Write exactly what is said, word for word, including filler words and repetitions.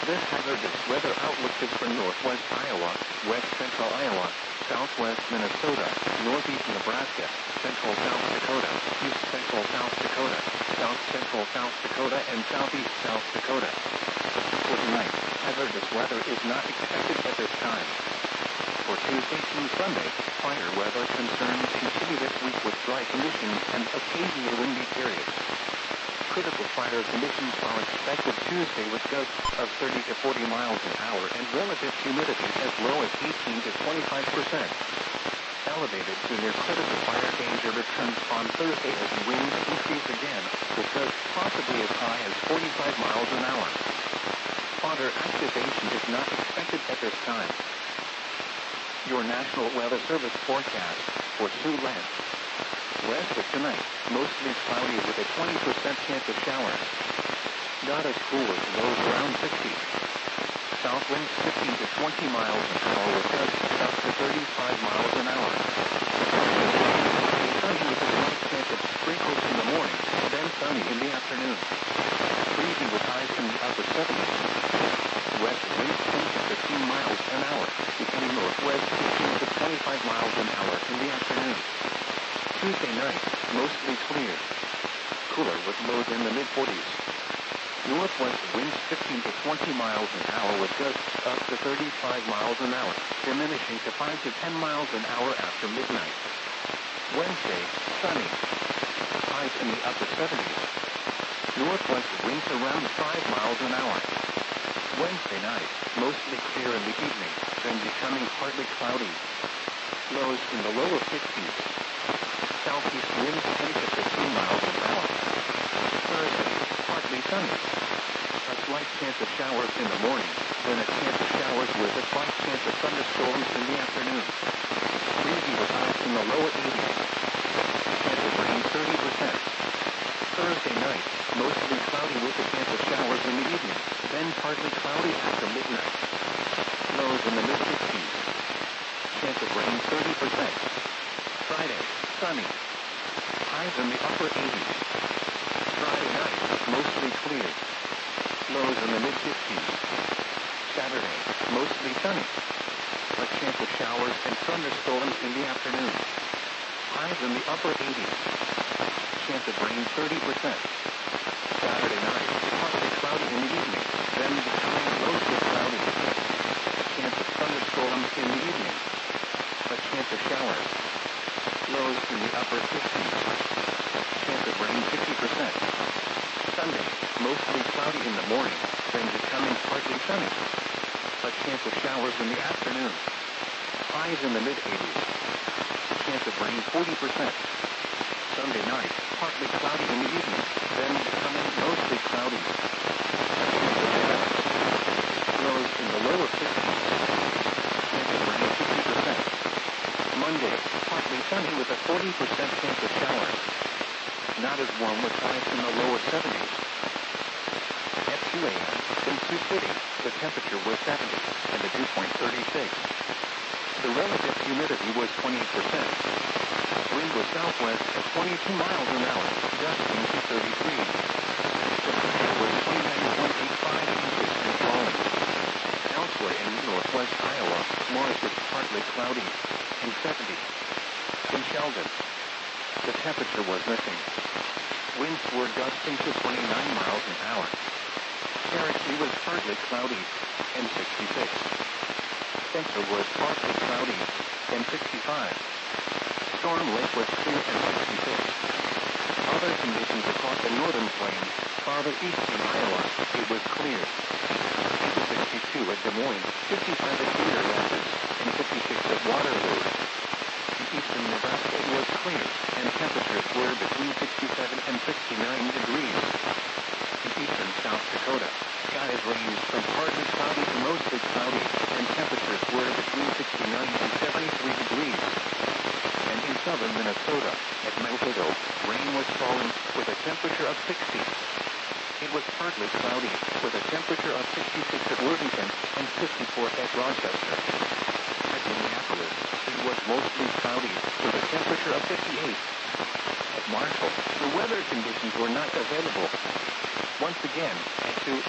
This hazardous weather outlook is for northwest Iowa, west central Iowa, southwest Minnesota, northeast Nebraska, central South Dakota, east central South Dakota, south central South Dakota, and southeast South Dakota. For tonight, hazardous weather is not expected at this time. For Tuesday through Sunday, fire weather concerns continue this week with dry conditions and occasional windy periods. Critical fire conditions are expected Tuesday with gusts of thirty to forty miles an hour and relative humidity as low as eighteen to twenty-five percent. Elevated to near critical fire danger returns on Thursday as winds increase again, with gusts possibly as high as forty-five miles an hour. Fodder activation is not expected at this time. Your National Weather Service forecast for Siouxland. West of tonight, mostly cloudy with a twenty percent chance of showers. Not as cool as lows around sixty. South winds fifteen to twenty miles an hour with gusts up to thirty-five miles an hour. Sunny with a slight chance of sprinkles in the morning, then sunny in the afternoon. Breezy with highs in the upper seventies. West winds ten to fifteen miles an hour, becoming northwest fifteen to twenty-five miles an hour in the afternoon. Tuesday night, mostly clear. Cooler with lows in the mid forties. Northwest winds fifteen to twenty miles an hour with gusts up to thirty-five miles an hour, diminishing to five to ten miles an hour after midnight. Wednesday, sunny. Highs in the upper seventies. Northwest winds around five miles an hour. Wednesday night, mostly clear in the evening, then becoming partly cloudy. Lows in the lower fifties. Southeast winds ten to fifteen miles an hour. Thursday, partly sunny. A slight chance of showers in the morning, then a chance of showers with a slight chance of thunderstorms in the afternoon. Breezy with highs in the lower eighties. Chance of rain thirty percent. Thursday night, mostly cloudy with a chance of showers in the evening, then partly cloudy after midnight. Lows in the mid sixties. Chance of rain thirty percent. Friday, sunny. Highs in the upper eighties. Friday night, mostly clear. Lows in the mid fifties. Saturday, mostly sunny. A chance of showers and thunderstorms in the afternoon. Highs in the upper eighties. Chance of rain thirty percent. Saturday night, partly cloudy in the evening, then becoming mostly cloudy. A chance of thunderstorms in the evening. A chance of showers. Lows in the upper fifties. Chance of rain fifty percent. Sunday, mostly cloudy in the morning, then becoming partly sunny. A chance of showers in the afternoon. Highs in the mid eighties. Chance of rain forty percent. Sunday night, partly cloudy in the evening, then becoming mostly cloudy. Lows in the lower fifties. Chance of rain fifty percent. Monday, partly sunny with a forty percent chance of showers. Not as warm with highs in the lower seventies. At two a m in Sioux City, the temperature was seventy and the dew point thirty-six. The relative humidity was twenty-eight percent. Wind was southwest at twenty-two miles an hour, gusting to thirty-three. The pressure was twenty-nine point eight five inches and falling. Elsewhere in northwest Iowa, Morris was partly cloudy and seventy. In Sheldon, the temperature was missing. Winds were gusting to twenty-nine miles an hour. Cherokee was partly cloudy and sixty-six. Spencer was partly cloudy and sixty-five. Storm Lake was clear and sixty-six. Other conditions across the northern plains, farther east in Iowa, it was clear. It was sixty-two at Des Moines, fifty-five at Cedar Rapids, and fifty-six at Waterloo. In eastern Nebraska it was clear, and temperatures were between sixty-seven and sixty-nine degrees. In eastern South Dakota, skies ranged from partly cloudy to mostly cloudy, and temperatures were between sixty-nine and seventy-three degrees. And in southern Minnesota, at Mankato, rain was falling, with a temperature of sixty. It was partly cloudy, with a temperature of sixty-six at Worthington and fifty-four at Rochester. At Minneapolis, it was mostly cloudy, with a temperature of fifty-eight. At Marshall, the weather conditions were not available. Once again, at two